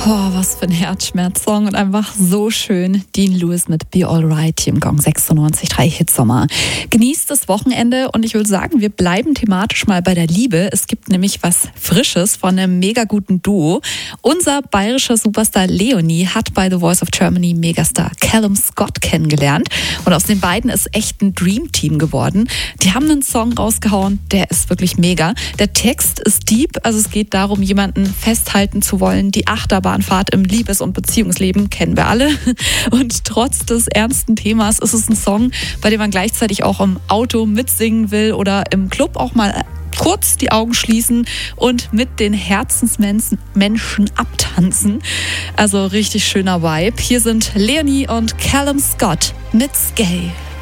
Oh, was für ein Herzschmerz-Song und einfach so schön. Dean Lewis mit Be Alright hier im Gong 96.3 Hitsommer. Genießt das Wochenende und ich will sagen, wir bleiben thematisch mal bei der Liebe. Es gibt nämlich was Frisches von einem mega guten Duo. Unser bayerischer Superstar Leonie hat bei The Voice of Germany Megastar Callum Scott kennengelernt und aus den beiden ist echt ein Dream-Team geworden. Die haben einen Song rausgehauen, der ist wirklich mega. Der Text ist deep, also es geht darum, jemanden festhalten zu wollen. Die Achterbahnfahrt im Liebes- und Beziehungsleben kennen wir alle. Und trotz des ernsten Themas ist es ein Song, bei dem man gleichzeitig auch im Auto mitsingen will oder im Club auch mal kurz die Augen schließen und mit den Herzensmenschen abtanzen. Also richtig schöner Vibe. Hier sind Leonie und Callum Scott mit Skay.